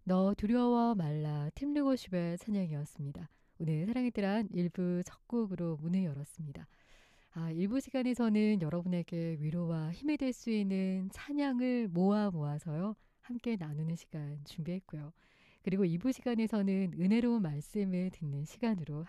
너 두려워 말라 팀 르고십의 찬양이었습니다. 오늘 사랑의 뜰한 1부 첫 곡으로 문을 열었습니다. 일부 시간에서는 여러분에게 위로와 힘이 될 수 있는 찬양을 모아서요. 함께 나누는 시간 준비했고요. 그리고 2부 시간에서는 은혜로운 말씀을 듣는 시간으로